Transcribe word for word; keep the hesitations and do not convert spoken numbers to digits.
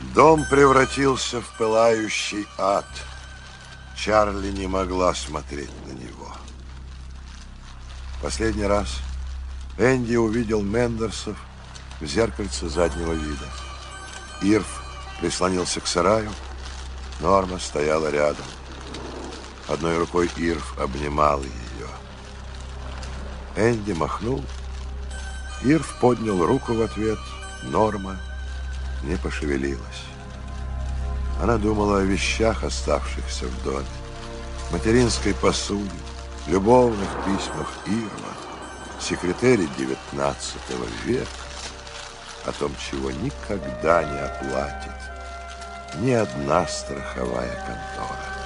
Дом превратился в пылающий ад. Чарли не могла смотреть на него. Последний раз Энди увидел Мендерсов в зеркальце заднего вида. Ирв прислонился к сараю, Норма стояла рядом. Одной рукой Ирв обнимал ее. Энди махнул. Ирв поднял руку в ответ. Норма не пошевелилась. Она думала о вещах, оставшихся в доме, материнской посуде, любовных письмах Ирва, секретаре девятнадцатого века, о том, чего никогда не оплатит ни одна страховая контора.